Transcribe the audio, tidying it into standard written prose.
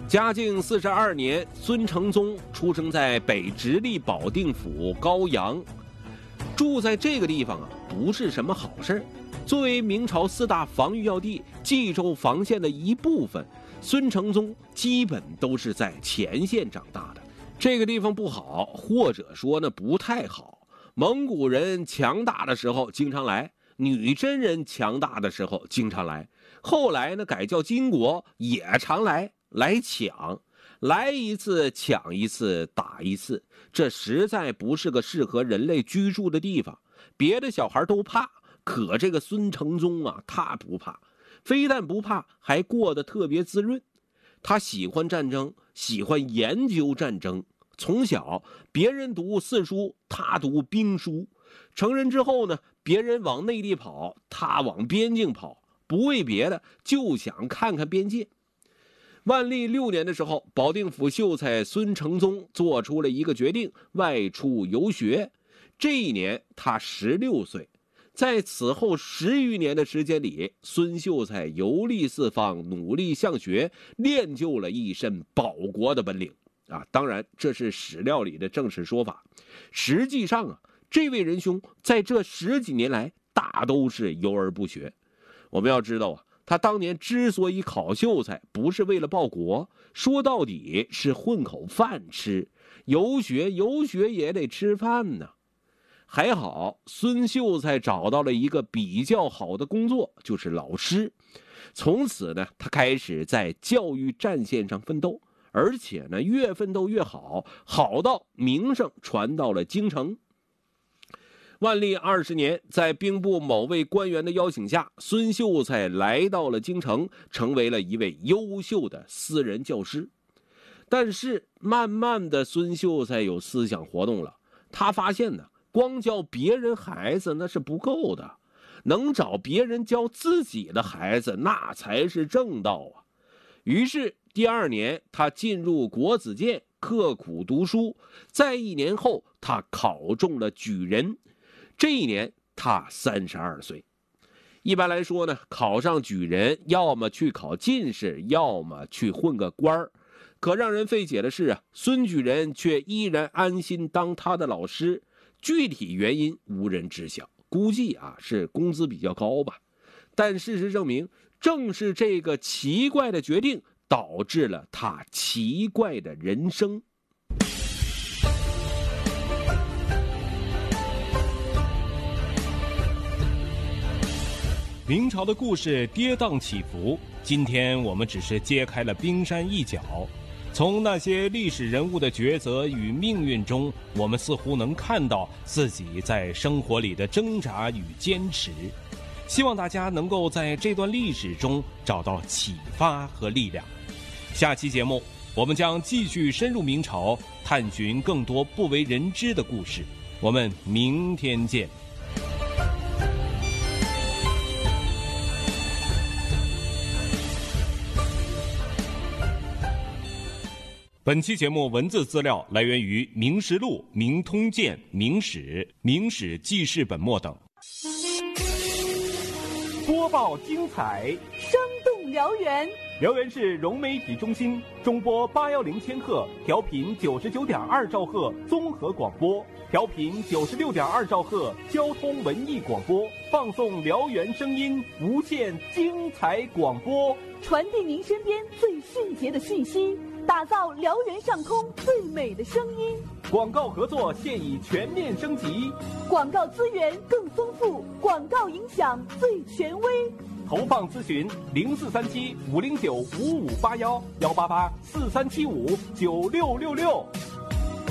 嘉靖42年，孙承宗出生在北直隶保定府高阳。住在这个地方啊，不是什么好事。作为明朝4大防御要地冀州防线的一部分，孙承宗基本都是在前线长大的。这个地方不好，或者说呢不太好。蒙古人强大的时候经常来，女真人强大的时候经常来，后来呢改叫金国也常来抢，来一次抢一次打一次，这实在不是个适合人类居住的地方。别的小孩都怕，可这个孙承宗啊，他不怕，非但不怕，还过得特别滋润。他喜欢战争，喜欢研究战争。从小别人读四书，他读兵书。成人之后呢，别人往内地跑，他往边境跑，不为别的，就想看看边界。万历6年的时候，保定府秀才孙承宗做出了一个决定，外出游学。这一年他16岁。在此后10余年的时间里，孙秀才游历四方，努力向学，练就了一身保国的本领啊！当然，这是史料里的正式说法。实际上啊，这位仁兄在这10几年来大都是游而不学。我们要知道啊，他当年之所以考秀才，不是为了报国，说到底是混口饭吃。游学也得吃饭呢。还好，孙秀才找到了一个比较好的工作，就是老师。从此呢，他开始在教育战线上奋斗，而且呢，越奋斗越好，好到名声传到了京城。万历20年，在兵部某位官员的邀请下，孙秀才来到了京城，成为了一位优秀的私人教师。但是慢慢的，孙秀才有思想活动了。他发现呢，光教别人孩子那是不够的，能找别人教自己的孩子，那才是正道啊。于是第2年，他进入国子监，刻苦读书。在1年后，他考中了举人。这一年他32岁。一般来说呢，考上举人，要么去考进士，要么去混个官儿。可让人费解的是啊，孙举人却依然安心当他的老师。具体原因无人知晓，估计啊是工资比较高吧。但事实证明，正是这个奇怪的决定，导致了他奇怪的人生。 明朝的故事跌宕起伏，今天我们只是揭开了冰山一角。从那些历史人物的抉择与命运中，我们似乎能看到自己在生活里的挣扎与坚持。希望大家能够在这段历史中找到启发和力量。下期节目，我们将继续深入明朝，探寻更多不为人知的故事。我们明天见。本期节目文字资料来源于《明实录》《明通鉴》《明史》《明史记事本末等。 播报精彩， 生动辽源。 辽源市融媒体中心中波810千赫，调频99.2兆赫综合广播，调频96.2兆赫交通文艺广播，放送辽源声音，无限精彩广播， 传递您身边最迅捷的讯息，打造辽源上空最美的声音。 广告合作现已全面升级， 广告资源更丰富，广告影响最权威。 投放咨询0437-509-5581，188-4375-9666。